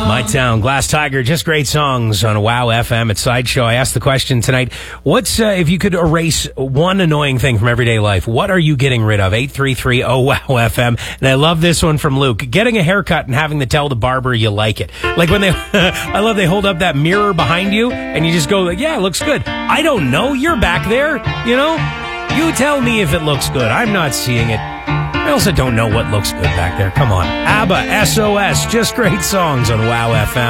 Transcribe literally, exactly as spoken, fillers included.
My Town, Glass Tiger, just great songs on Wow F M at Sideshow. I asked the question tonight, what's, uh, if you could erase one annoying thing from everyday life, what are you getting rid of? eight three three oh wow F M. And I love this one from Luke. Getting a haircut and having to tell the barber you like it. Like when they, I love they hold up that mirror behind you and you just go, like, yeah, it looks good. I don't know. You're back there, you know? You tell me if it looks good. I'm not seeing it. I also don't know what looks good back there. Come on. ABBA, S O S, just great songs on Wow F M.